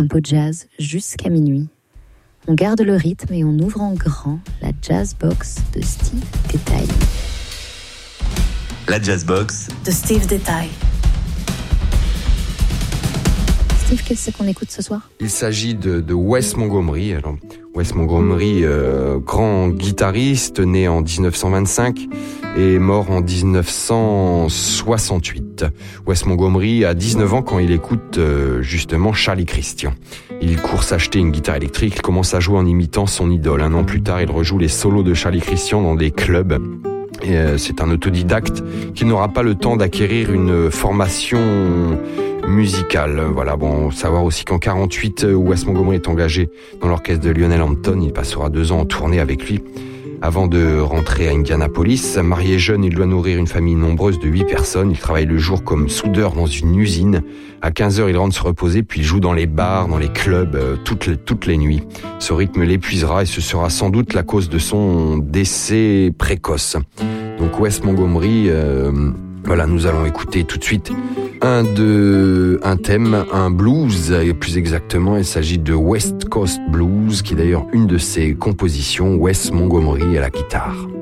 tempo jazz jusqu'à minuit. On garde le rythme et on ouvre en grand la Jazz Box de Steve Détail. La Jazz Box de Steve Détail. Steve, qu'est-ce qu'on écoute ce soir ? Il s'agit de Wes Montgomery. Alors, Wes Montgomery, grand guitariste, né en 1925 et mort en 1968. Wes Montgomery a 19 ans quand il écoute justement Charlie Christian. Il court s'acheter une guitare électrique, il commence à jouer en imitant son idole. Un an plus tard, il rejoue les solos de Charlie Christian dans des clubs. Et c'est un autodidacte qui n'aura pas le temps d'acquérir une formation musicale. Voilà, bon, savoir aussi qu'en 48, Wes Montgomery est engagé dans l'orchestre de Lionel Hampton. Il passera 2 ans en tournée avec lui avant de rentrer à Indianapolis. Marié jeune, il doit nourrir une famille nombreuse de 8 personnes. Il travaille le jour comme soudeur dans une usine. À 15h, il rentre se reposer, puis il joue dans les bars, dans les clubs, toutes les nuits. Ce rythme l'épuisera et ce sera sans doute la cause de son décès précoce. Donc Wes Montgomery, voilà, nous allons écouter tout de suite un thème, un blues, plus exactement, il s'agit de West Coast Blues, qui est d'ailleurs une de ses compositions, Wes Montgomery à la guitare.